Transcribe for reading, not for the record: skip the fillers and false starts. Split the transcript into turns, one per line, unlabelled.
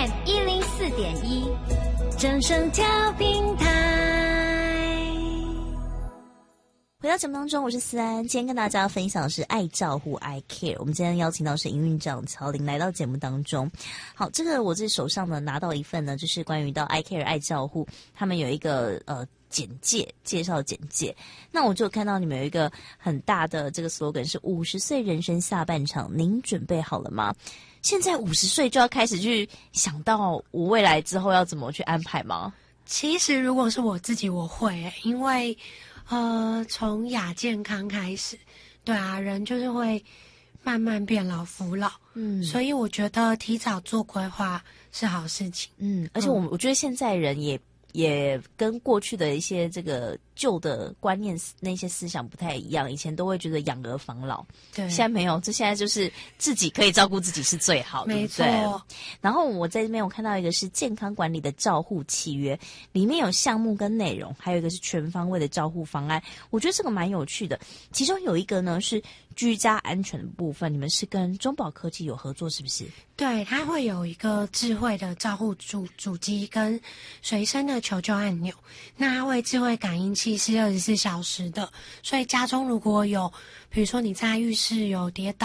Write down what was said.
FM 104.1，正声调平台。
回到节目当中，我是思安。今天跟大家分享的是爱照护 I Care。我们今天邀请到是营运长乔玲来到节目当中。好，这个我这手上呢拿到一份呢，就是关于到 I Care 爱照护，他们有一个介绍简介。那我就看到你们有一个很大的这个 slogan 是50岁人生下半场，您准备好了吗？现在50岁就要开始去想到我未来之后要怎么去安排吗？
其实如果是我自己，我会，因为从亚健康开始，对啊，人就是会慢慢变老扶老，所以我觉得提早做规划是好事情。
而且我觉得现在人也跟过去的一些这个旧的观念那些思想不太一样，以前都会觉得养儿防老，对，现在没有，这现在就是自己可以照顾自己是最好的，
没错。
然后我在这边我看到一个是健康管理的照护契约，里面有项目跟内容，还有一个是全方位的照护方案，我觉得这个蛮有趣的。其中有一个呢是居家安全的部分，你们是跟中保科技有合作是不是？
对，它会有一个智慧的照护主机跟随身的求救按钮，那它会智慧感应器是24小时的，所以家中如果有，比如说你在浴室有跌倒